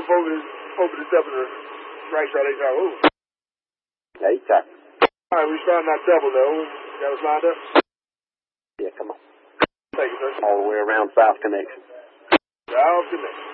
over this up in the right side. They talk. Ooh. Yeah, he's talking. All right, we found that double though. Got us lined up. Yeah, come on. Thank you, sir. All the way around South Connection. South Connection.